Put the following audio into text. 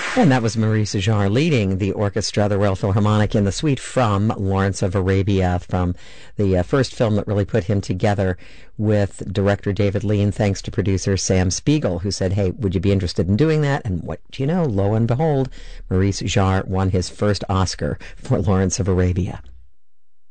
And that was Maurice Jarre leading the orchestra, the Royal Philharmonic, in the suite from Lawrence of Arabia, from the first film that really put him together with director David Lean, thanks to producer Sam Spiegel, who said, hey, would you be interested in doing that? And what do you know? Lo and behold, Maurice Jarre won his first Oscar for Lawrence of Arabia.